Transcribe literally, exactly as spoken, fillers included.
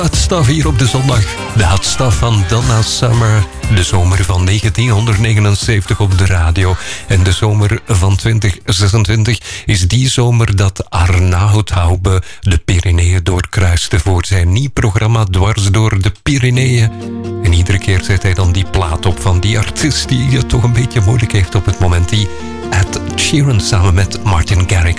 Hot Stuff hier op de zondag. De Hot Stuff van Donna Summer. De zomer van negentienhonderdnegenenzeventig op de radio. En de zomer van twintig zesentwintig is die zomer dat Arnaud Haube de Pyreneeën doorkruiste voor zijn nieuw programma Dwars door de Pyreneeën. En iedere keer zet hij dan die plaat op van die artiest die het toch een beetje moeilijk heeft op het moment. Die Ed Sheeran samen met Martin Garrix.